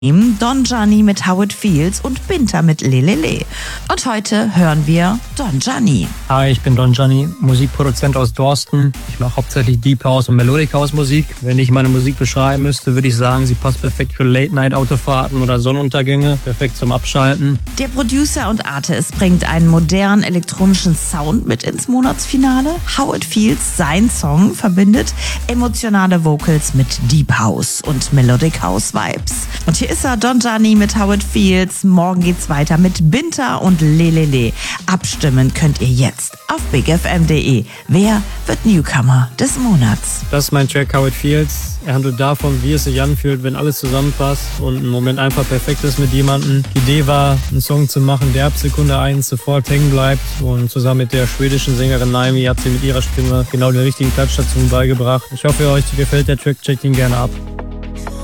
Don Gianni mit How It Feels und Binta mit Lelele. Und heute hören wir Don Gianni. Hi, ich bin Don Gianni, Musikproduzent aus Dorsten. Ich mache hauptsächlich Deep House und Melodic House Musik. Wenn ich meine Musik beschreiben müsste, würde ich sagen, sie passt perfekt für Late-Night-Autofahrten oder Sonnenuntergänge. Perfekt zum Abschalten. Der Producer und Artist bringt einen modernen elektronischen Sound mit ins Monatsfinale. How It Feels, sein Song, verbindet emotionale Vocals mit Deep House und Melodic House Vibes. Und hier ist er, Don Gianni mit How It Feels. Morgen geht's weiter mit Binta und Lelele. Abstimmen könnt ihr jetzt auf bigfm.de. Wer wird Newcomer des Monats? Das ist mein Track How It Feels. Er handelt davon, wie es sich anfühlt, wenn alles zusammenpasst und ein Moment einfach perfekt ist mit jemandem. Die Idee war, einen Song zu machen, der ab Sekunde 1 sofort hängen bleibt. Und zusammen mit der schwedischen Sängerin Naimi hat sie mit ihrer Stimme genau den richtigen Touch dazu beigebracht. Ich hoffe, euch gefällt der Track, checkt ihn gerne ab.